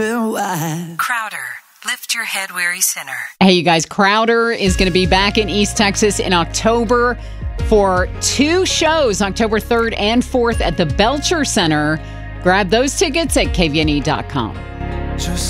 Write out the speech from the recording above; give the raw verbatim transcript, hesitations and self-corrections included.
Crowder, lift your head, weary sinner. Hey, you guys, Crowder is going to be back in East Texas in October for two shows, October third and fourth at the Belcher Center. Grab those tickets at K V N E dot com. Just